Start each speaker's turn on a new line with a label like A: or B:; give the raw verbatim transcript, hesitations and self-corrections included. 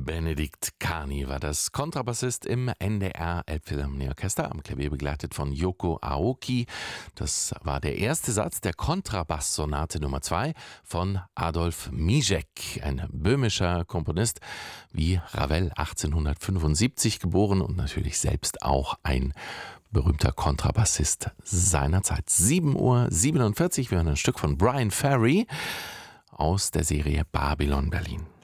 A: Benedikt Kani war das, Kontrabassist im N D R Elbphilharmonieorchester, am Klavier begleitet von Yoko Aoki. Das war der erste Satz der Kontrabass-Sonate Nummer zwei von Adolf Mizek, ein böhmischer Komponist, wie Ravel achtzehnhundertfünfundsiebzig geboren und natürlich selbst auch ein berühmter Kontrabassist seiner Zeit. sieben Uhr siebenundvierzig, wir hören ein Stück von Brian Ferry aus der Serie Babylon Berlin.